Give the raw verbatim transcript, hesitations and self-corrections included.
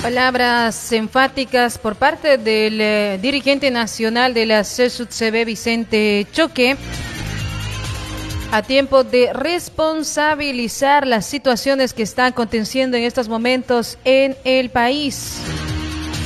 Palabras enfáticas por parte del eh, dirigente nacional de la C S U T C B, Vicente Choque, a tiempo de responsabilizar las situaciones que están aconteciendo en estos momentos en el país.